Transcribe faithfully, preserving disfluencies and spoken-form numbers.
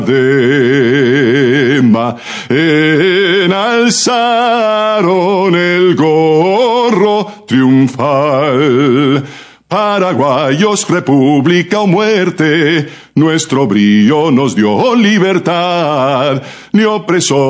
diadema, enalzaron el gorro triunfal. Paraguayos, república o muerte, nuestro brío nos dio libertad, ni opresor